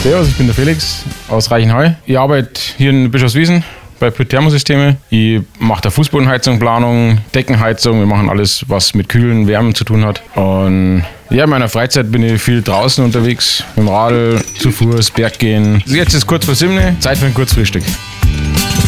Servus, ich bin der Felix aus Reichenhall. Ich arbeite hier in Bischofswiesen bei Pyth Thermosysteme. Ich mache da Fußbodenheizung, Planung, Deckenheizung. Wir machen alles, was mit Kühlen, Wärmen zu tun hat. Und ja, in meiner Freizeit bin ich viel draußen unterwegs, mit dem Radl, zu Fuß, Berggehen. Jetzt ist kurz vor 7, Zeit für ein Kurzfrühstück.